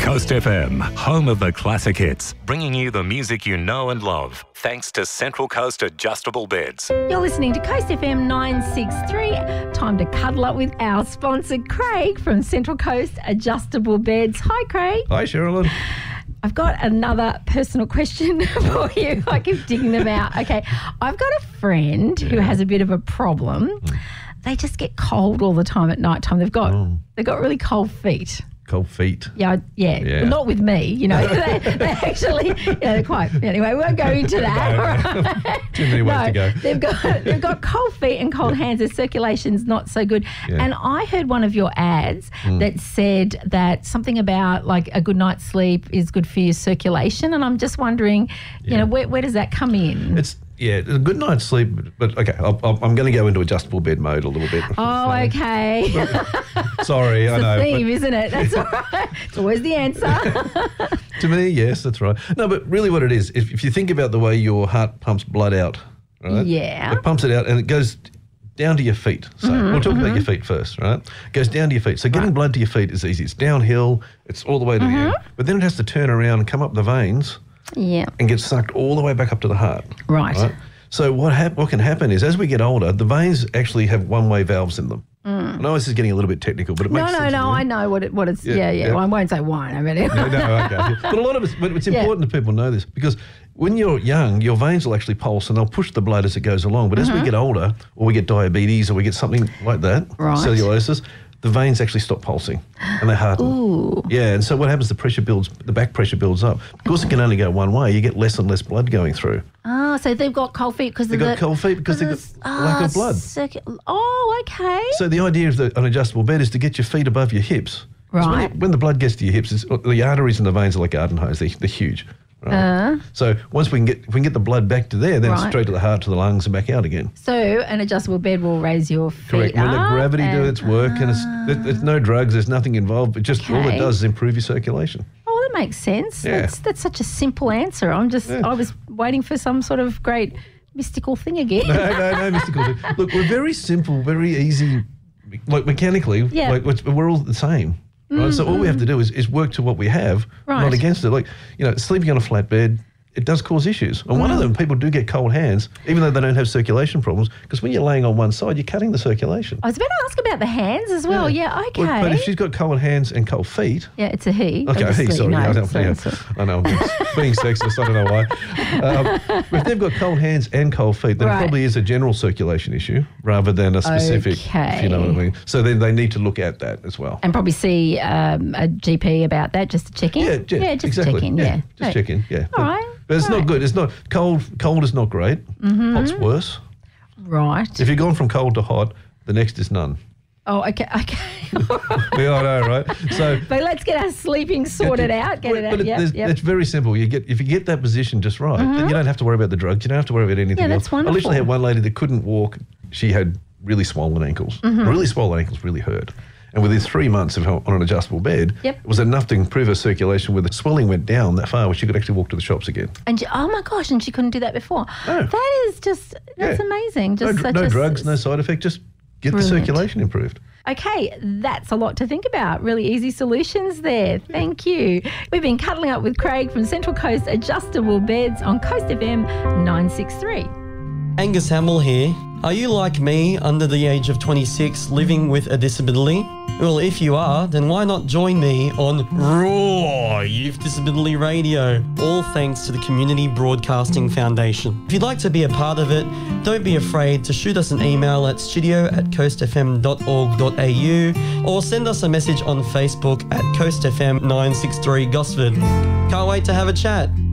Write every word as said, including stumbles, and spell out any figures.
Coast F M, home of the classic hits, bringing you the music you know and love, thanks to Central Coast Adjustable Beds. You're listening to Coast F M nine sixty-three. Time to cuddle up with our sponsor, Craig from Central Coast Adjustable Beds. Hi, Craig. Hi, Sherilyn. I've got another personal question for you. I keep digging them out. Okay, I've got a friend who has a bit of a problem. Mm. They just get cold all the time at night time. They've got mm. they've got really cold feet. Cold feet. Yeah, yeah, yeah. Well, not with me, you know. they, they actually, yeah, they're quite. Anyway, we won't go into that. No. Right? Too many ways no, to go. They've got they've got cold feet and cold hands. Their circulation's not so good. Yeah. And I heard one of your ads mm. that said that something about like a good night's sleep is good for your circulation, and I'm just wondering, you yeah. know, where where does that come in? It's Yeah, a good night's sleep, but okay, I'll, I'll, I'm going to go into adjustable bed mode a little bit. Oh, okay. Sorry, it's I know. It's a theme, but, isn't it? That's all right. It's always the answer. To me, yes, that's right. No, but really what it is, if, if you think about the way your heart pumps blood out, right? Yeah. It pumps it out and it goes down to your feet. So mm-hmm, we'll talk mm-hmm. about your feet first, right? It goes down to your feet. So getting right. blood to your feet is easy. It's downhill. It's all the way to mm-hmm. the end. But then it has to turn around and come up the veins yeah. and get sucked all the way back up to the heart. Right. right? So what hap- what can happen is as we get older, the veins actually have one-way valves in them. Mm. I know this is getting a little bit technical, but it makes no, sense. No, no, no, I know what it what it's, yeah, yeah. yeah. Well, I won't say why, no, but anyway. no, no, okay. But a lot of it's, but it's important yeah. that people know this because when you're young, your veins will actually pulse and they'll push the blood as it goes along. But mm-hmm. as we get older, or we get diabetes or we get something like that, right. cellulosis, the veins actually stop pulsing and they harden. Ooh. Yeah, and so what happens, the pressure builds, the back pressure builds up. Because it can only go one way, you get less and less blood going through. Ah, so they've got cold feet because they've of got the... cold feet because they've got oh, lack of blood. Circu- oh, okay. So the idea of the, an adjustable bed is to get your feet above your hips. Right. When, it, when the blood gets to your hips, it's, the arteries and the veins are like garden hose. They're, they're huge. Right? Uh, so once we can get if we can get the blood back to there, then right. straight to the heart, to the lungs, and back out again. So an adjustable bed will raise your feet Correct. up. We'll let gravity do its work, uh, and it's, there, there's no drugs, there's nothing involved, but just okay. all it does is improve your circulation. Oh, that makes sense. Yeah. That's, that's such a simple answer. I'm just, yeah. I was waiting for some sort of great mystical thing again. No, no, no mystical thing. Look, we're very simple, very easy, like mechanically, yeah. like we're all the same. Right? Mm-hmm. So all we have to do is, is work to what we have, right. not against it. Like, you know, sleeping on a flat bed, it does cause issues. And mm. one of them, people do get cold hands, even though they don't have circulation problems, because when you're laying on one side, you're cutting the circulation. I was about to ask about the hands as well. Yeah, yeah okay. Well, but if she's got cold hands and cold feet... Yeah, it's a he. Okay, a he, sorry. No, I, don't, sorry, yeah, sorry. I know, I'm being sexist, I don't know why. Um, if they've got cold hands and cold feet, then right. it probably is a general circulation issue rather than a specific, okay. if you know what I mean. So then they need to look at that as well. And probably see um, a G P about that, just to check in? Yeah, yeah, yeah just exactly. check in, yeah. yeah. Just right. check in, yeah. All but, right. But it's All not right. good. It's not cold. Cold is not great. Mm-hmm. Hot's worse. Right. If you've gone from cold to hot, the next is none. Oh, okay, okay. Yeah, I know, right? So, but let's get our sleeping sorted yeah, out. Get but, it but out. Yep, it's, yep. it's very simple. You get if you get that position just right, mm-hmm. then you don't have to worry about the drugs. You don't have to worry about anything yeah, else. that's wonderful. I literally had one lady that couldn't walk. She had really swollen ankles. Mm-hmm. Really swollen ankles really hurt. And within three months of her on an adjustable bed, yep. it was enough to improve her circulation where the swelling went down that far where she could actually walk to the shops again. And she, oh my gosh, and she couldn't do that before. No. That is just, that's yeah. amazing. Just no such no a, drugs, no side effect, just get brilliant. the circulation improved. Okay, that's a lot to think about. Really easy solutions there. Thank you. We've been cuddling up with Craig from Central Coast Adjustable Beds on Coast F M nine sixty-three. Angus Hamill here. Are you like me, under the age of twenty-six, living with a disability? Well, if you are, then why not join me on Raw Youth Disability Radio, all thanks to the Community Broadcasting Foundation. If you'd like to be a part of it, don't be afraid to shoot us an email at studio at coast f m dot org dot a u or send us a message on Facebook at Coast F M nine sixty-three Gosford. Can't wait to have a chat.